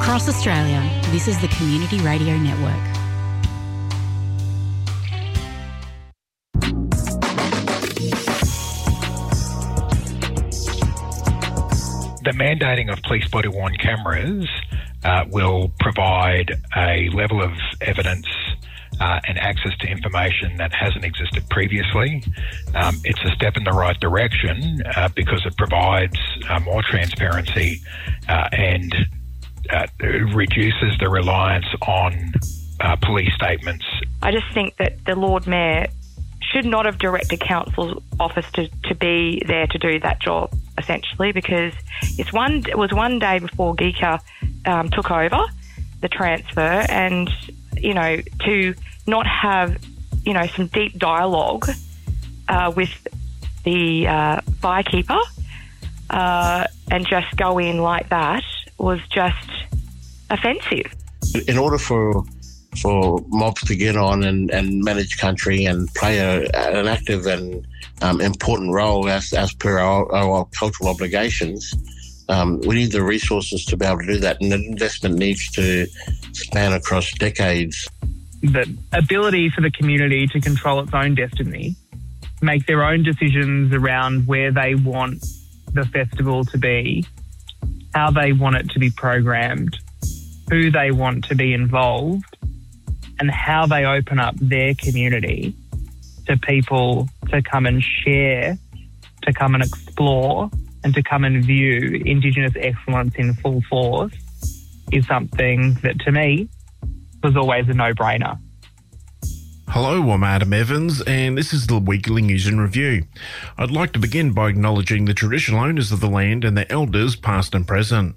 Across Australia, this is the Community Radio Network. The mandating of police body-worn cameras will provide a level of evidence and access to information that hasn't existed previously. It's a step in the right direction because it provides more transparency and reduces the reliance on police statements. I just think that the Lord Mayor should not have directed Council's office to be there to do that job, essentially, because it was one day before Geeka took over the transfer, and, you know, to not have, you know, some deep dialogue with the firekeeper and just go in like that was just offensive. In order for mobs to get on and manage country and play an active and important role as per our cultural obligations, we need the resources to be able to do that, and the investment needs to span across decades. The ability for the community to control its own destiny, make their own decisions around where they want the festival to be, how they want it to be programmed, who they want to be involved, and how they open up their community to people to come and share, to come and explore, and to come and view Indigenous excellence in full force is something that, to me, was always a no-brainer. Hello, I'm Adam Evans, and this is the Weekly News and Review. I'd like to begin by acknowledging the traditional owners of the land and their elders, past and present.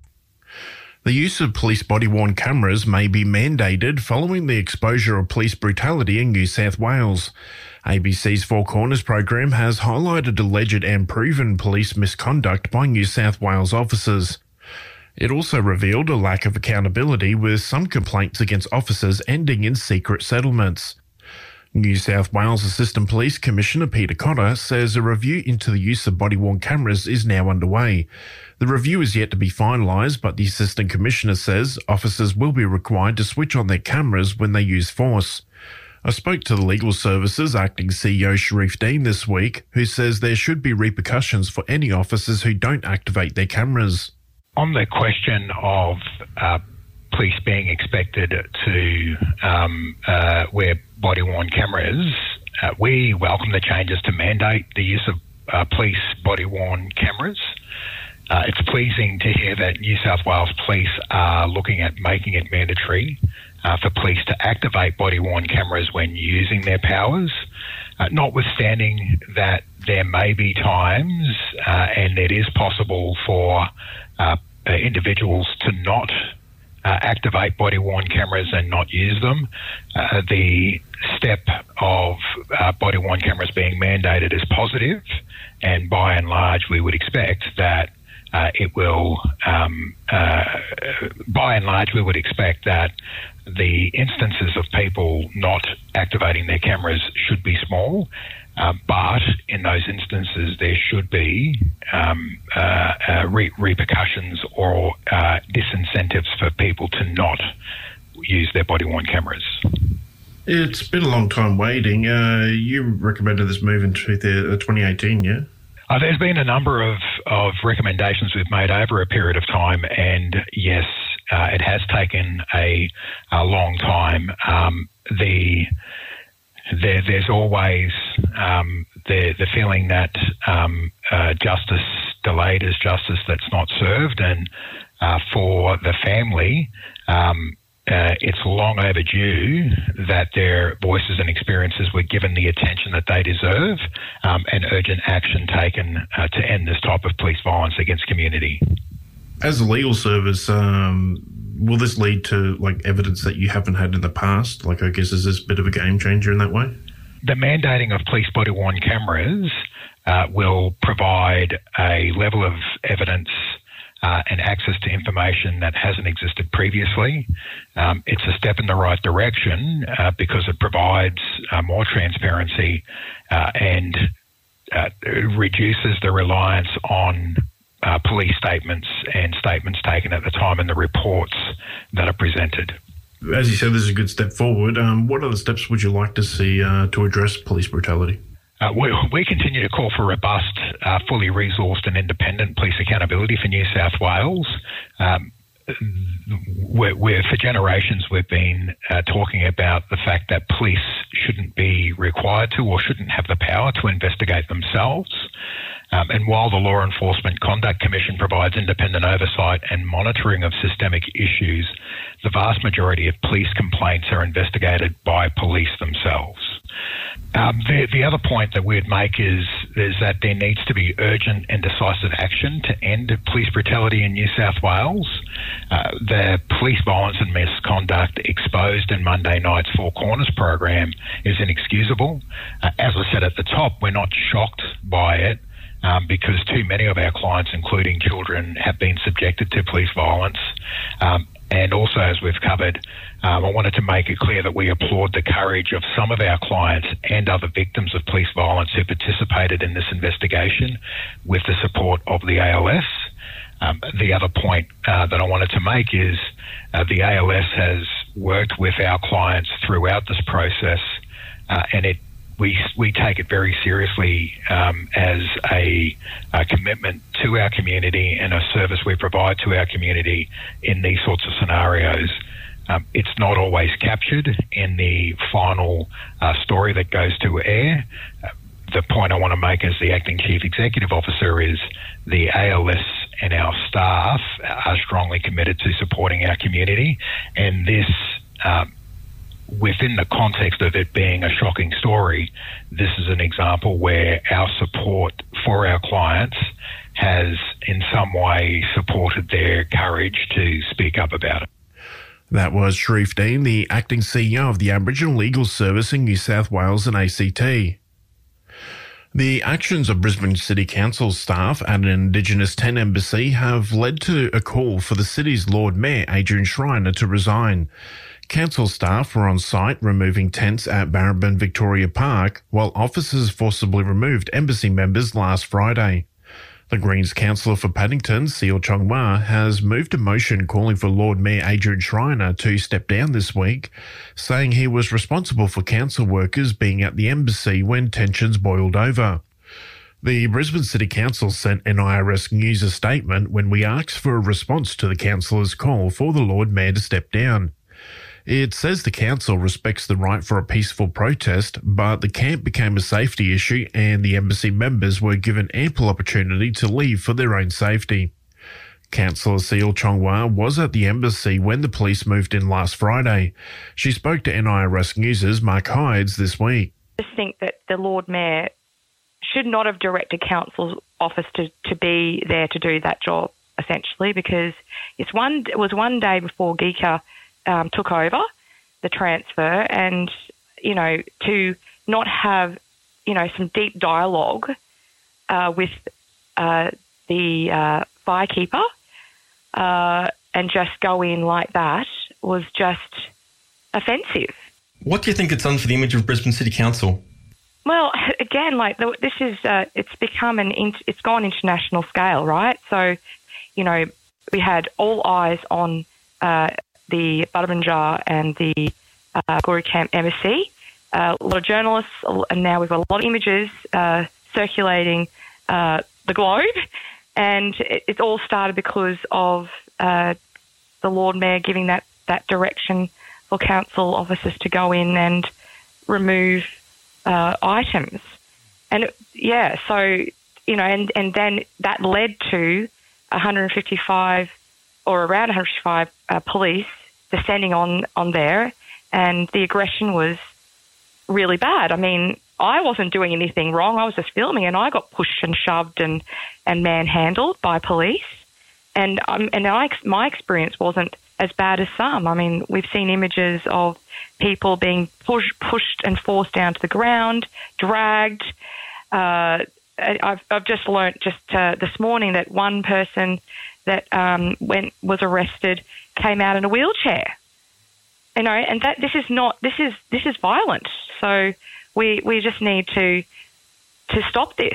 The use of police body-worn cameras may be mandated following the exposure of police brutality in New South Wales. ABC's Four Corners program has highlighted alleged and proven police misconduct by New South Wales officers. It also revealed a lack of accountability, with some complaints against officers ending in secret settlements. New South Wales Assistant Police Commissioner Peter Cotter says a review into the use of body-worn cameras is now underway. The review is yet to be finalised, but the Assistant Commissioner says officers will be required to switch on their cameras when they use force. I spoke to the Legal Services Acting CEO Sharif Dean this week, who says there should be repercussions for any officers who don't activate their cameras. On the question of police being expected to wear body-worn cameras, we welcome the changes to mandate the use of police body-worn cameras. It's pleasing to hear that New South Wales Police are looking at making it mandatory for police to activate body-worn cameras when using their powers, notwithstanding that there may be times and it is possible for individuals to not activate body-worn cameras and not use them. The step of body-worn cameras being mandated is positive, and by and large we would expect that the instances of people not activating their cameras should be small, but in those instances there should be repercussions or disincentives for people to not use their body-worn cameras. It's been a long time waiting. You recommended this move in 2018, yeah? There's been a number of recommendations we've made over a period of time, and yes, it has taken a long time. There's always the feeling that justice delayed is justice that's not served, and for the family, it's long overdue that their voices and experiences were given the attention that they deserve, and urgent action taken to end this type of police violence against community. As a legal service, will this lead to evidence that you haven't had in the past? I guess, is this a bit of a game changer in that way? The mandating of police body-worn cameras will provide a level of evidence and access to information that hasn't existed previously. It's a step in the right direction because it provides more transparency and reduces the reliance on police statements and statements taken at the time and the reports that are presented. As you said, this is a good step forward. What other steps would you like to see to address police brutality? We continue to call for robust, fully resourced and independent police accountability for New South Wales. For generations we've been talking about the fact that police shouldn't be required to or shouldn't have the power to investigate themselves. And while the Law Enforcement Conduct Commission provides independent oversight and monitoring of systemic issues, the vast majority of police complaints are investigated by police themselves. The other point that we'd make is that there needs to be urgent and decisive action to end police brutality in New South Wales. The police violence and misconduct exposed in Monday night's Four Corners program is inexcusable. As I said at the top, we're not shocked by it because too many of our clients, including children, have been subjected to police violence. And also, as we've covered, I wanted to make it clear that we applaud the courage of some of our clients and other victims of police violence who participated in this investigation with the support of the ALS. The other point that I wanted to make is the ALS has worked with our clients throughout this process, and we take it very seriously as a commitment to our community and a service we provide to our community in these sorts of scenarios. It's not always captured in the final story that goes to air. The point I want to make as the Acting Chief Executive Officer is the ALS and our staff are strongly committed to supporting our community, and this within the context of it being a shocking story, this is an example where our support for our clients has in some way supported their courage to speak up about it. That was Sharif Dean, the Acting CEO of the Aboriginal Legal Service in New South Wales and ACT. The actions of Brisbane City Council staff at an Indigenous 10 embassy have led to a call for the city's Lord Mayor, Adrian Schreiner, to resign. Council staff were on site removing tents at Barrabin Victoria Park, while officers forcibly removed embassy members last Friday. The Greens councillor for Paddington, Seal Chongwa, has moved a motion calling for Lord Mayor Adrian Schreiner to step down this week, saying he was responsible for council workers being at the embassy when tensions boiled over. The Brisbane City Council sent NIRS News a statement when we asked for a response to the councillor's call for the Lord Mayor to step down. It says the council respects the right for a peaceful protest, but the camp became a safety issue and the embassy members were given ample opportunity to leave for their own safety. Councillor Seal Chongwa was at the embassy when the police moved in last Friday. She spoke to NIRS News' Mark Hydes this week. I just think that the Lord Mayor should not have directed council's office to be there to do that job, essentially, because it was one day before Geeka took over the transfer, and to not have some deep dialogue with the firekeeper and just go in like that was just offensive. What do you think it's done for the image of Brisbane City Council? Well, again, this is it's become it's gone international scale, right? So, we had all eyes on the Barrabinja and the Guru Camp embassy. A lot of journalists, and now we've got a lot of images circulating the globe, and it all started because of the Lord Mayor giving that direction for council officers to go in and remove items. And and then that led to 155 or around 155 police descending on there, and the aggression was really bad. I mean, I wasn't doing anything wrong. I was just filming, and I got pushed and shoved and manhandled by police. And my experience wasn't as bad as some. I mean, we've seen images of people being pushed and forced down to the ground, dragged. I've just learnt this morning that one person that was arrested came out in a wheelchair. And that this is violent. So we just need to stop this.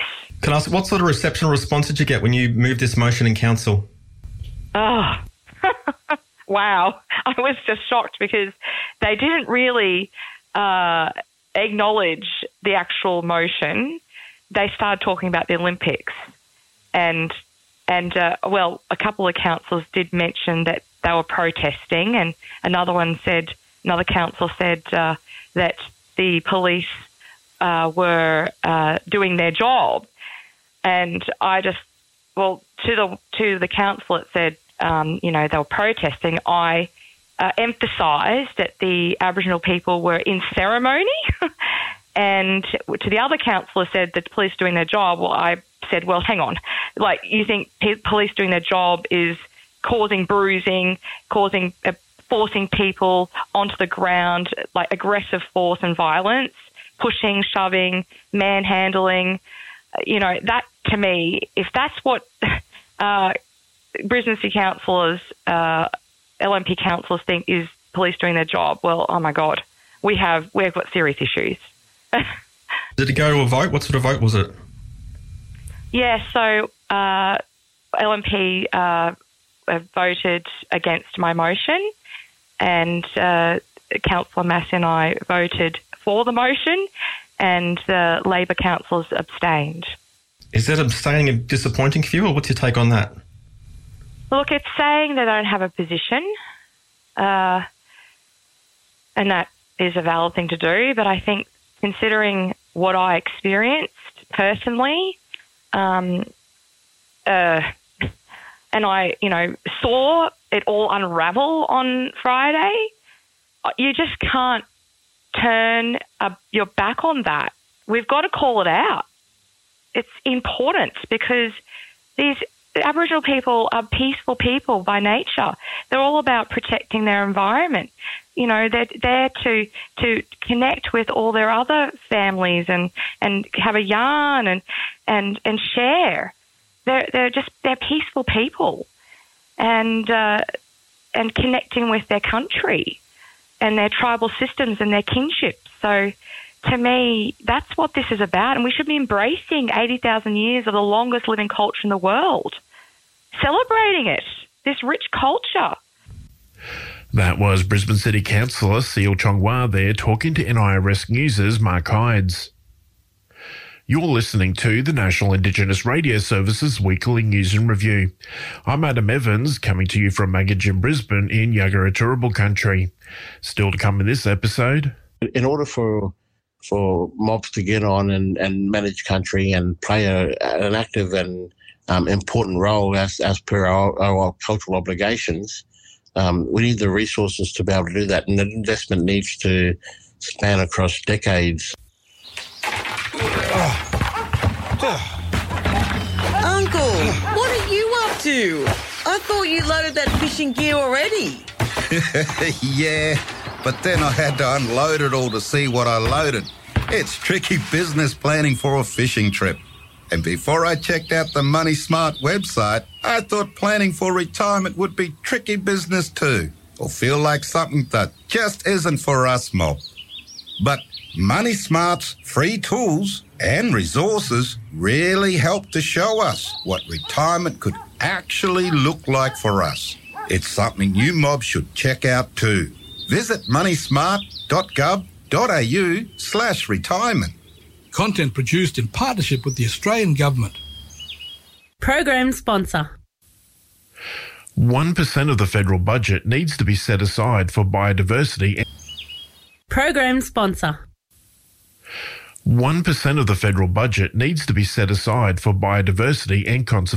Can I ask, what sort of reception or response did you get when you moved this motion in council? Oh, wow. I was just shocked because they didn't really acknowledge the actual motion. They started talking about the Olympics. And a couple of councillors did mention that they were protesting, and another council said that the police were doing their job. And I just, to the council it said, they were protesting. I emphasised that the Aboriginal people were in ceremony, and to the other councillor said that the police doing their job. Well, I said, well, hang on, like you think police doing their job is causing bruising, forcing people onto the ground, like aggressive force and violence, pushing, shoving, manhandling. That to me, if that's what Brisbane City councillors, LNP councillors think is police doing their job, well, oh my God, we've got serious issues. Did it go to a vote? What sort of vote was it? Yeah, so LNP voted against my motion, and Councillor Massey and I voted for the motion, and the Labor councillors abstained. Is that abstaining disappointing for you, or what's your take on that? Look, it's saying they don't have a position, and that is a valid thing to do, but I think considering what I experienced personally, and I, saw it all unravel on Friday, you just can't turn your back on that. We've got to call it out. It's important because these Aboriginal people are peaceful people by nature. They're all about protecting their environment. They're there to connect with all their other families and have a yarn and share. They're peaceful people and connecting with their country and their tribal systems and their kinship. So to me, that's what this is about. And we should be embracing 80,000 years of the longest living culture in the world, celebrating it, this rich culture. That was Brisbane City Councillor Seal Chongwa there talking to NIRS News' Mark Hydes. You're listening to the National Indigenous Radio Service's Weekly News and Review. I'm Adam Evans, coming to you from Magajin, Brisbane in Yagara Turrbal country. Still to come in this episode. In order for mobs to get on and manage country and play an active and important role as per our cultural obligations, we need the resources to be able to do that, and the investment needs to span across decades. Uncle, what are you up to? I thought you loaded that fishing gear already. Yeah, but then I had to unload it all to see what I loaded. It's tricky business planning for a fishing trip. And before I checked out the Money Smart website, I thought planning for retirement would be tricky business too, or feel like something that just isn't for us mob. But Money Smart's free tools and resources really help to show us what retirement could actually look like for us. It's something you mob should check out too. Visit moneysmart.gov.au/retirement. Content produced in partnership with the Australian Government. Program sponsor. 1% of the federal budget needs to be set aside for biodiversity. Program sponsor. 1% of the federal budget needs to be set aside for biodiversity and conservation.